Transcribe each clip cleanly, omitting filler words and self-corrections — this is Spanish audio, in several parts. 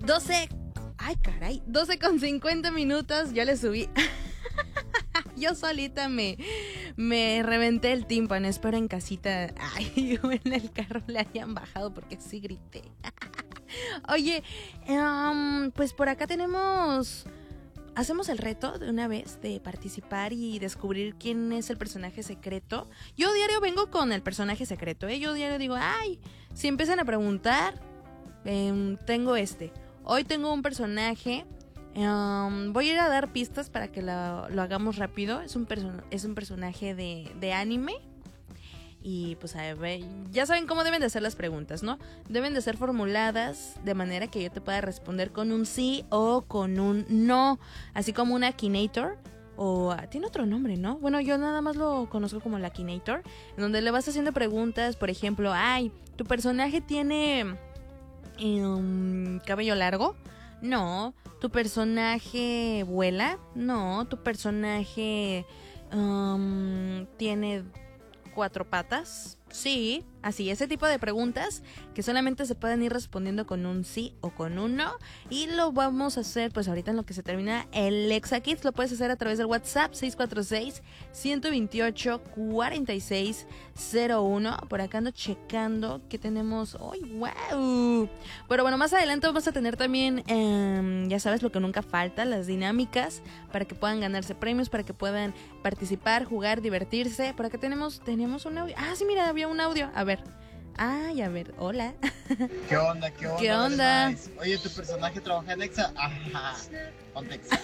12. Ay, caray. 12:50. Ya le subí. Yo solita me reventé el tímpano. Espero en casita, ay, o en el carro le hayan bajado porque sí grité. Oye, pues por acá hacemos el reto de una vez de participar y descubrir quién es el personaje secreto. Yo diario vengo con el personaje secreto, ¿eh? Yo diario digo, ay, si empiezan a preguntar, tengo hoy tengo un personaje. Voy a ir a dar pistas para que lo hagamos rápido. Es un personaje de anime. Y pues a ver, ya saben cómo deben de ser las preguntas, ¿no? Deben de ser formuladas de manera que yo te pueda responder con un sí o con un no. Así como un Akinator. O tiene otro nombre, ¿no? Bueno, yo nada más lo conozco como el Akinator. En donde le vas haciendo preguntas, por ejemplo, ay, ¿tu personaje tiene cabello largo? No. ¿Tu personaje vuela? No. ¿Tu personaje tiene 4 patas? Sí, así, ese tipo de preguntas que solamente se pueden ir respondiendo con un sí o con un no. Y lo vamos a hacer pues ahorita en lo que se termina el Exa Kids. Lo puedes hacer a través del WhatsApp 646-128-4601. Por acá ando checando que tenemos. ¡Ay, wow! Pero bueno, más adelante vamos a tener también, ya sabes, lo que nunca falta, las dinámicas para que puedan ganarse premios, para que puedan participar, jugar, divertirse. Por acá tenemos un audio. Ah, sí, mira, había un audio. A ver. Ay, a ver, hola. ¿Qué onda? ¿Qué onda? Nice. Oye, ¿tu personaje trabaja en Exa? Ajá. Ponte Exa.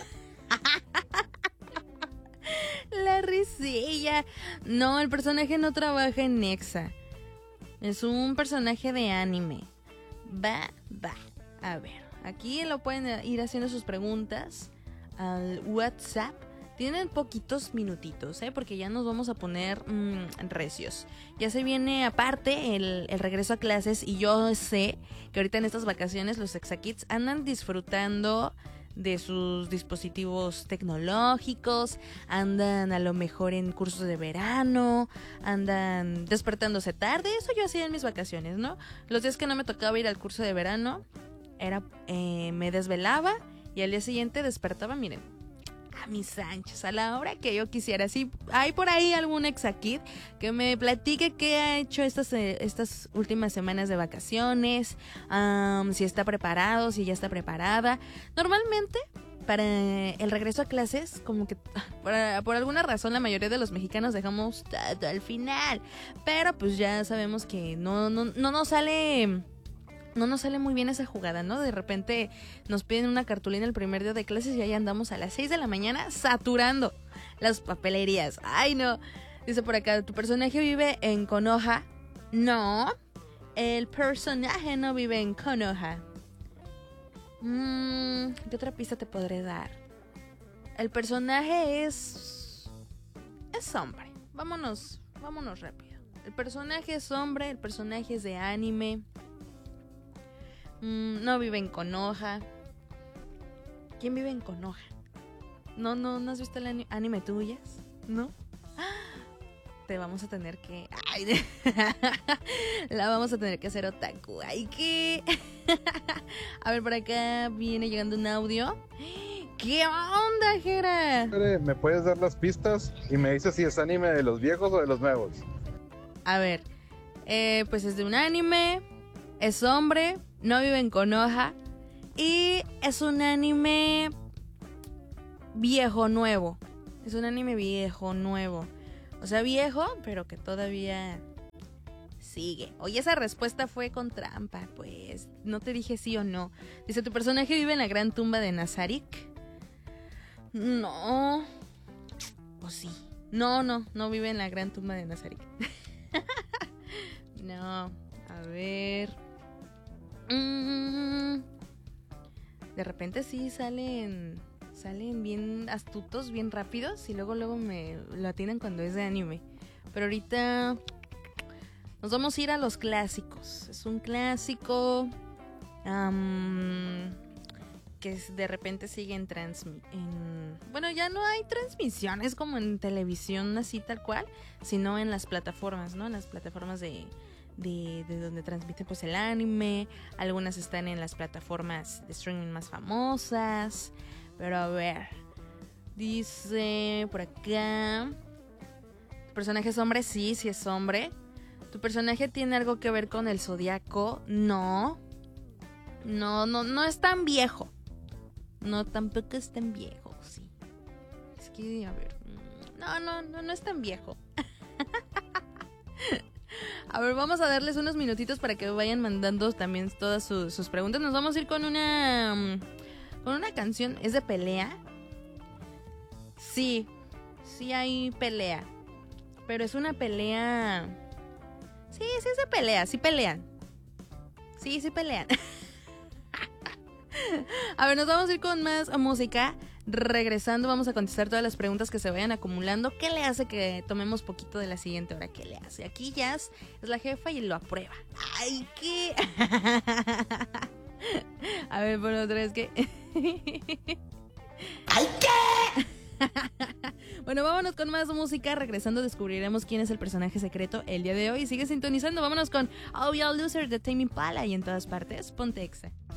La risilla. No, el personaje no trabaja en Exa. Es un personaje de anime. Va. A ver, aquí lo pueden ir haciendo sus preguntas al WhatsApp. Tienen poquitos minutitos, porque ya nos vamos a poner recios. Ya se viene aparte el regreso a clases y yo sé que ahorita en estas vacaciones los Exa Kids andan disfrutando de sus dispositivos tecnológicos, andan a lo mejor en cursos de verano, andan despertándose tarde. Eso yo hacía en mis vacaciones, ¿no? Los días que no me tocaba ir al curso de verano, me desvelaba y al día siguiente despertaba, miren, a mis anchos, a la hora que yo quisiera. Si hay por ahí algún Exakid que me platique qué ha hecho estas últimas semanas de vacaciones, si está preparado, si ya está preparada. Normalmente, para el regreso a clases, como que por alguna razón la mayoría de los mexicanos dejamos todo al final. Pero pues ya sabemos que no nos sale... No nos sale muy bien esa jugada, ¿no? De repente nos piden una cartulina el primer día de clases y ahí andamos a las 6 de la mañana saturando las papelerías. ¡Ay, no! Dice por acá, ¿tu personaje vive en Konoha? No, el personaje no vive en Konoha. ¿Qué otra pista te podré dar? El personaje es hombre. Vámonos rápido. El personaje es hombre, el personaje es de anime. No vive en Konoha. ¿Quién vive en Konoha? ¿No has visto el anime tuyas? ¿No? Te vamos a tener que... Ay, la vamos a tener que hacer otaku. Ay, ¿qué? A ver, por acá viene llegando un audio. ¿Qué onda, Jera? ¿Me puedes dar las pistas? Y me dices si es anime de los viejos o de los nuevos. A ver, pues es de un anime, es hombre, no vive en Konoha y es un anime viejo nuevo. Es un anime viejo nuevo. O sea, viejo, pero que todavía sigue. Oye, esa respuesta fue con trampa, pues. No te dije sí o no. Dice, ¿tu personaje vive en la gran tumba de Nazarik? No. ¿O sí? No vive en la gran tumba de Nazarik. No. A ver. De repente sí salen bien astutos, bien rápidos y luego me lo atinan cuando es de anime. Pero ahorita nos vamos a ir a los clásicos. Es un clásico que de repente sigue en bueno, ya no hay transmisiones como en televisión así tal cual, sino en las plataformas, ¿no? En las plataformas de de donde transmiten pues el anime. Algunas están en las plataformas de streaming más famosas. Pero a ver, dice por acá, ¿tu personaje es hombre? Sí, sí es hombre. ¿Tu personaje tiene algo que ver con el zodiaco? No es tan viejo. No, tampoco es tan viejo, sí. Es que, a ver, no es tan viejo. A ver, vamos a darles unos minutitos para que vayan mandando también todas sus preguntas. Nos vamos a ir con una canción. ¿Es de pelea? Sí hay pelea. Pero es una pelea... Sí es de pelea, sí pelean. Sí pelean. A ver, nos vamos a ir con más música. Regresando vamos a contestar todas las preguntas que se vayan acumulando. ¿Qué le hace que tomemos poquito de la siguiente hora? ¿Qué le hace? Aquí Jazz es la jefa y lo aprueba. ¡Ay, qué! A ver, por otra vez que... ¡Ay, qué! Bueno, vámonos con más música. Regresando descubriremos quién es el personaje secreto el día de hoy. Sigue sintonizando. Vámonos con Oh Yeah Loser de Tame Impala y en todas partes, ponte Exa.